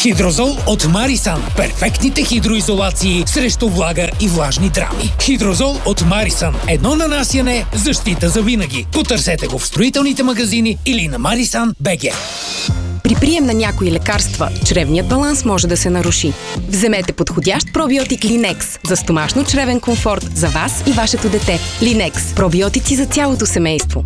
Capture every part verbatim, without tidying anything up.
Хидрозол от Марисан. Перфектните хидроизолации срещу влага и влажни драми. Хидрозол от Марисан. Едно нанасяне, защита за винаги. Потърсете го в строителните магазини или на Марисан точка би джи. При прием на някои лекарства, чревният баланс може да се наруши. Вземете подходящ пробиотик Линекс за стомашно-чревен комфорт за вас и вашето дете. Линекс – пробиотици за цялото семейство.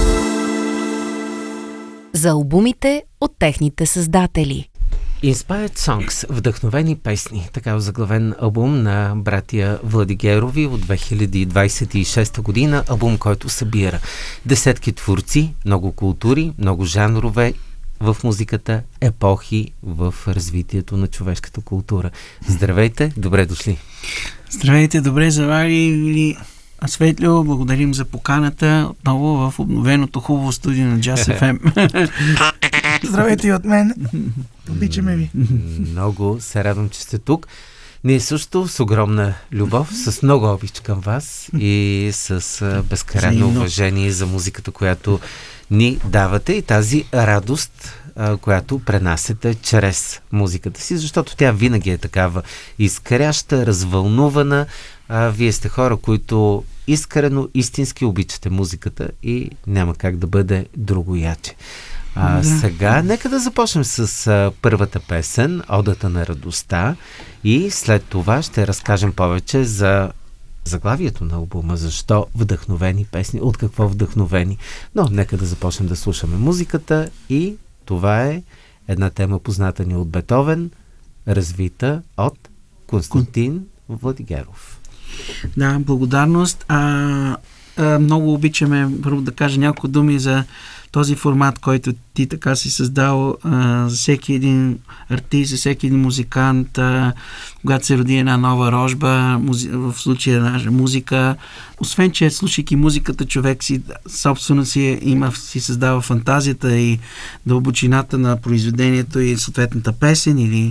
За албумите от техните създатели. Inspired Songs – вдъхновени песни. Така озаглавен албум на братия Владигерови от две хиляди двадесет и шеста година. Албум, който събира десетки творци, много култури, много жанрове в музиката, епохи в развитието на човешката култура. Здравейте, добре дошли! Здравейте, добре заварили Светлио, благодарим за поканата отново в обновеното хубаво студио на Джаз еф ем. Здравейте и от мен. Обичаме ви. Много се радвам, че сте тук. Ние също с огромна любов, с много обич към вас и с безкрайно уважение за музиката, която ни давате и тази радост, която пренасете чрез музиката си, защото тя винаги е такава изкряща, развълнувана. А, вие сте хора, които искрено, истински обичате музиката и няма как да бъде другояче. А, да. Сега, нека да започнем с а, първата песен, Одата на радостта, и след това ще разкажем повече за заглавието на албума, защо вдъхновени песни, от какво вдъхновени. Но нека да започнем да слушаме музиката и това е една тема позната ни от Бетовен, развита от Константин Владигеров. Да, благодарност. А, а, много обичаме първо да кажа няколко думи за този формат, който ти така си създал а, за всеки един артист, за всеки един музикант, а, когато се роди една нова рожба, музи... в случая наша музика. Освен, че слушайки музиката, човек си собствено си има, си създава фантазията и дълбочината на произведението и съответната песен, или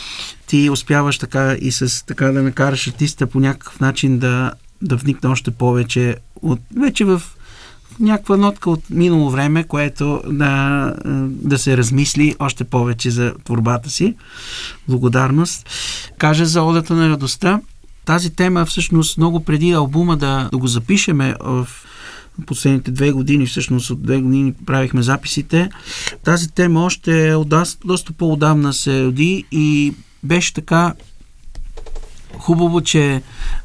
ти успяваш така и с така да накараш артиста по някакъв начин да, да вникне още повече от, вече в някаква нотка от минало време, което да, да се размисли още повече за творбата си. Благодарност. Кажа за Одата на радостта. Тази тема всъщност много преди албума да, да го запишеме в последните две години, всъщност от две години правихме записите. Тази тема още доста, доста по-отдавна се роди и беше така хубаво, че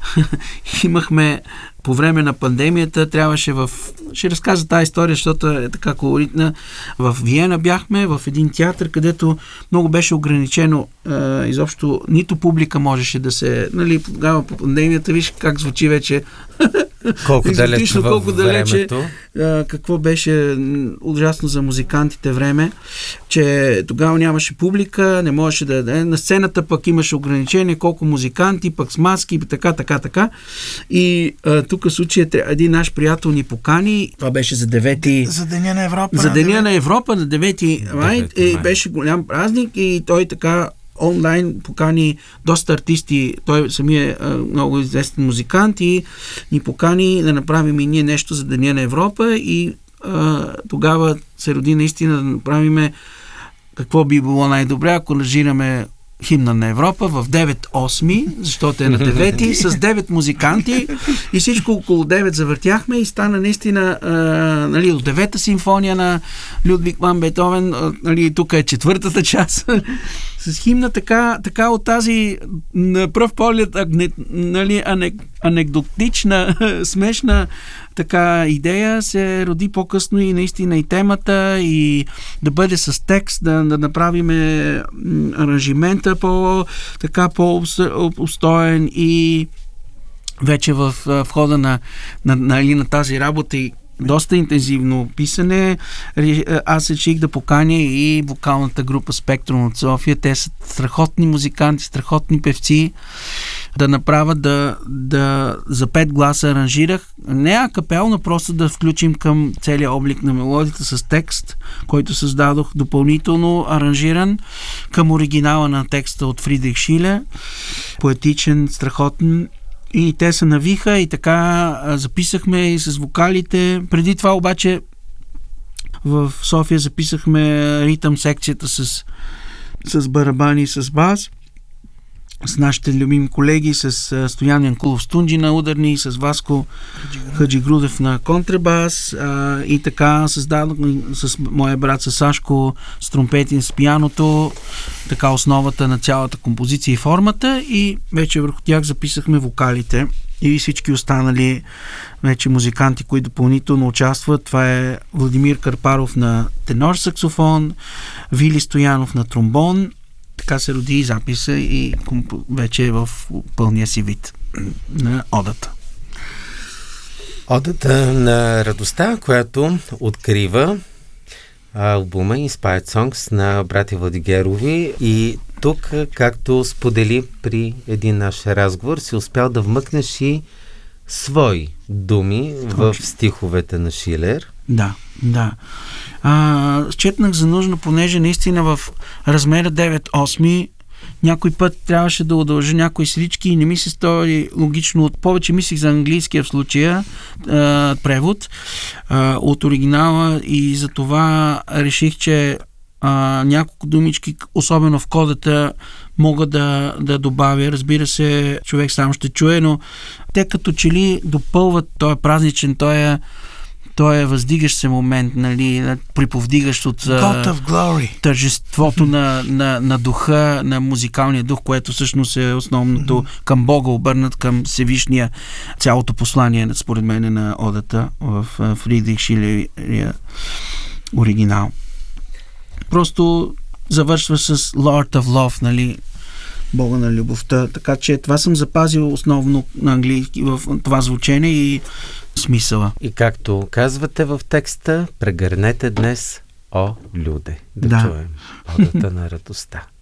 имахме по време на пандемията, трябваше в... Ще разказа тази история, защото е така колоритна. В Виена бяхме, в един театър, където много беше ограничено. Е, изобщо нито публика можеше да се... Нали, тогава по пандемията, виж как звучи вече... Колко далеч във колко далече, времето. Какво беше ужасно за музикантите време, че тогава нямаше публика, не можеше да е. На сцената пък имаше ограничение, колко музиканти, пък с маски, така, така, така. И а, тук в случая един наш приятел ни покани, това беше за девети... За Деня на Европа. За Деня на Европа, на девети май, и беше голям празник и той така онлайн покани доста артисти, той самия е много известен музикант и ни покани да направим и ние нещо за Деня на Европа и а, тогава се роди наистина да направим какво би било най-добре, ако нажираме химна на Европа в девет осми, защото е на девети, с девет музиканти и всичко около девет завъртяхме и стана наистина а, нали, от девета симфония на Людвиг ван Бетовен, а, нали, тук е четвъртата част с химна, така, така от тази на пръв поглед нали, анек, анекдотична, смешна така идея се роди по-късно и наистина и темата и да бъде с текст, да, да направим аранжимента по, така по-обстоен и вече в, в хода на, на, на, на тази работа и доста интензивно писане, аз реших да поканя и вокалната група Спектрум от София. Те са страхотни музиканти, страхотни певци. Да направя да, да за пет гласа аранжирах. Не акапелно, просто да включим към целия облик на мелодията с текст, който създадох допълнително аранжиран към оригинала на текста от Фридрих Шиле. Поетичен, страхотен. И те се навиха и така записахме и с вокалите. Преди това обаче в София записахме ритъм секцията с с барабани, с бас, с нашите любими колеги, с Стоян Янкулов Стунджи на ударни, с Васко Хаджигрудев на контрабас, а, и така създадох с моя брат с Сашко с тромпетин, с пианото, така основата на цялата композиция и формата, и вече върху тях записахме вокалите и всички останали вече музиканти, които допълнително участват. Това е Владимир Карпаров на тенор саксофон, Вили Стоянов на тромбон. Така се роди и записа и вече е в пълния си вид на одата. Одата на радостта, която открива албума Inspired Songs на братя Владигерови, и тук, както сподели при един наш разговор, си успял да вмъкнеш и свои думи в стиховете на Шилер. Да, да. А, счетнах за нужно, понеже наистина в размера девет осми някой път трябваше да удължа някои слички и не ми се стори логично. Повече мислих за английския в случая а, превод а, от оригинала, и за това реших, че а, няколко думички, особено в кодата, мога да, да добавя. Разбира се, човек сам ще чуе, но те като че ли допълват този празничен, този той е въздигащ се момент, нали, приповдигащ от тържеството на, на, на духа, на музикалния дух, което всъщност е основното, mm-hmm. към Бога обърнат, към Всевишния. Цялото послание, според мен, на одата в Фридрих Шилерия оригинал. Просто завършва с Lord of Love, нали, Бога на любовта. Така че това съм запазил основно на английски в това звучение и смисъла. И както казвате в текста, прегърнете днес, о люде. Да, да. чуем одата на радостта.